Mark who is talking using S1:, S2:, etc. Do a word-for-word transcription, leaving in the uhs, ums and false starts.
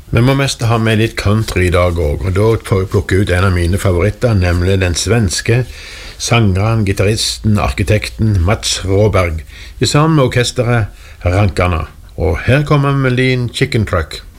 S1: Vi må mest ha med litt country i dag også, og da får jeg plukke ut en av mine favoritter, nemlig den svenske sangeren, gitaristen, arkitekten Mats Råberg, i sammen med orkesteret Rankarna. Og her kommer Melin Chicken Truck.